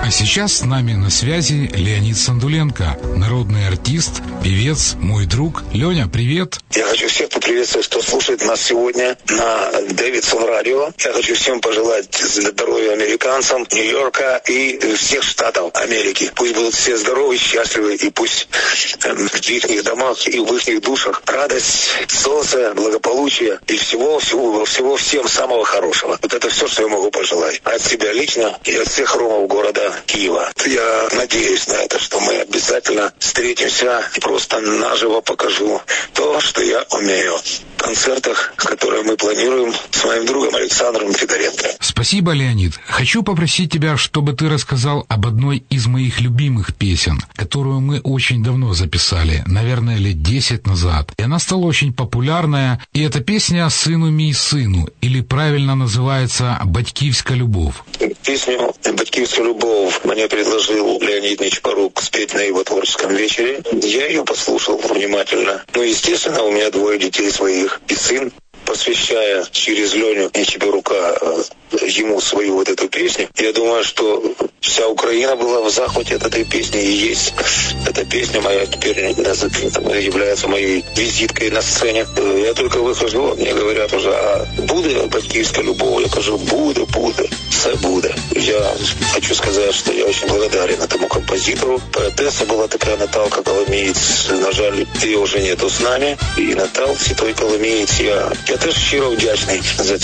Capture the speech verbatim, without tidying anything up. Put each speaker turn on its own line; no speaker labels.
А сейчас с нами на связи Леонид Сандуленко, народный артист, певец, мой друг. Леня, привет.
Я хочу всех поприветствовать, кто слушает нас сегодня на Дэвидсон радио. Я хочу всем пожелать здоровья американцам, Нью-Йорка и всех штатов Америки. Пусть будут все здоровы, счастливы, и пусть в их домах и в их душах радость, солнце, благополучие и всего, всего, всего всем самого хорошего. Вот это все, что я могу пожелать. От себя лично и от всех ромов города Киева. Я надеюсь на это, что мы обязательно встретимся и просто наживо покажу то, что я умею. В концертах, которые мы планируем с моим другом Александром Федоренко.
Спасибо, Леонид. Хочу попросить тебя, чтобы ты рассказал об одной из моих любимых песен, которую мы очень давно записали, наверное, лет десять назад. И она стала очень популярная. И эта песня «Сыну мій сыну», или правильно называется «Батьківська любов».
Песню «Батьківська любов» мне предложил Леонид Нечипорук спеть на его творческом вечере. Я ее послушал внимательно. Ну, естественно, у меня двое детей своих и сын. Посвящая через Леню Нечипорука ему свою вот эту песню, я думаю, что вся Украина была в захвате от этой песни, и есть эта песня моя теперь является моей визиткой на сцене. Я только выхожу, мне говорят уже, а буде батьківська любов? Я кажу, буде, буде, все буде. Я хочу сказать, что я очень благодарен этому композитору. Поэтесса была такая Наталка Коломієць, на жаль, ее уже нету с нами, и Наталці той Коломієць я Я теж щиро вдячний за